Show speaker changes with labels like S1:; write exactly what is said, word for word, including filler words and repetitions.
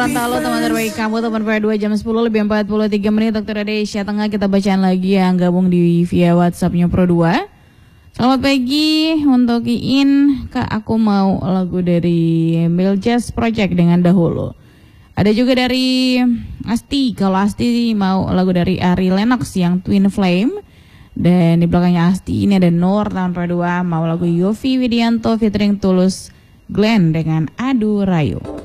S1: Gorontalo, teman terbaik kamu, teman pada dua jam sepuluh lebih empat puluh tiga menit. Dokter Asia Tengah kita bacaan lagi yang gabung di via WhatsAppnya Pro dua. Selamat pagi untuk Iin, Kak aku mau lagu dari Mil Jazz Project dengan Dahulu. Ada juga dari Asti, kalau Asti mau lagu dari Ari Lennox yang Twin Flame. Dan di belakangnya Asti ini ada Nur tahun Pro dua mau lagu Yofi Widianto featuring Tulus Glenn dengan Adu Rayu.